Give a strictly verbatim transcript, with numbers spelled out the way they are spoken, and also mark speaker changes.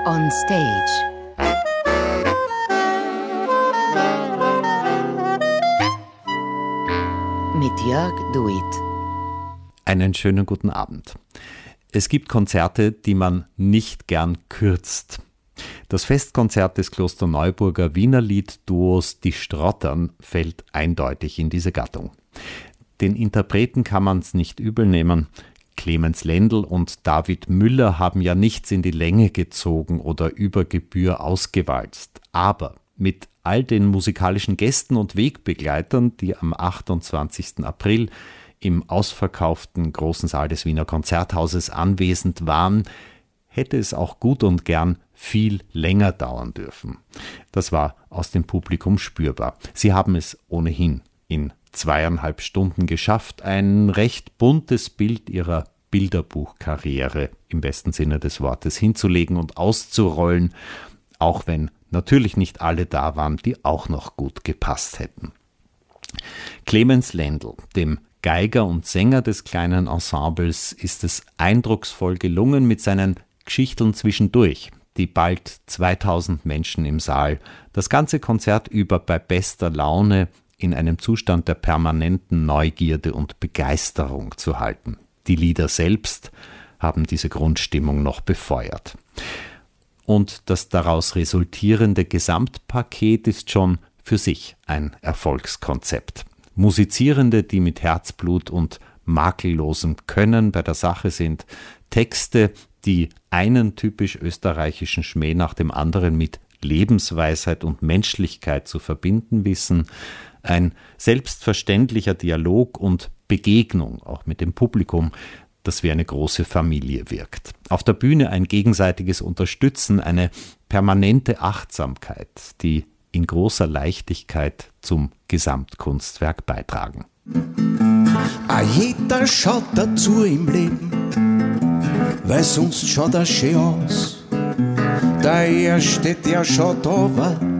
Speaker 1: On Stage. Mit Jörg Duit.
Speaker 2: Einen schönen guten Abend. Es gibt Konzerte, die man nicht gern kürzt. Das Festkonzert des Klosterneuburger Wienerlied-Duos Die Strottern fällt eindeutig in diese Gattung. Den Interpreten kann man es nicht übel nehmen. Clemens Lendl und David Müller haben ja nichts in die Länge gezogen oder über Gebühr ausgewalzt. Aber mit all den musikalischen Gästen und Wegbegleitern, die am achtundzwanzigsten April im ausverkauften großen Saal des Wiener Konzerthauses anwesend waren, hätte es auch gut und gern viel länger dauern dürfen. Das war aus dem Publikum spürbar. Sie haben es ohnehin in zweieinhalb Stunden geschafft, ein recht buntes Bild ihrer Bilderbuchkarriere im besten Sinne des Wortes hinzulegen und auszurollen, auch wenn natürlich nicht alle da waren, die auch noch gut gepasst hätten. Clemens Lendl, dem Geiger und Sänger des kleinen Ensembles, ist es eindrucksvoll gelungen mit seinen Geschichteln zwischendurch, die bald zweitausend Menschen im Saal, das ganze Konzert über bei bester Laune in einem Zustand der permanenten Neugierde und Begeisterung zu halten. Die Lieder selbst haben diese Grundstimmung noch befeuert. Und das daraus resultierende Gesamtpaket ist schon für sich ein Erfolgskonzept. Musizierende, die mit Herzblut und makellosem Können bei der Sache sind, Texte, die einen typisch österreichischen Schmäh nach dem anderen mit Lebensweisheit und Menschlichkeit zu verbinden wissen, ein selbstverständlicher Dialog und Begegnung auch mit dem Publikum, das wie eine große Familie wirkt. Auf der Bühne ein gegenseitiges Unterstützen, eine permanente Achtsamkeit, die in großer Leichtigkeit zum Gesamtkunstwerk beitragen.
Speaker 3: A jeder schaut dazu im Leben, weil sonst schaut er schön aus. Der Erste, der schaut aber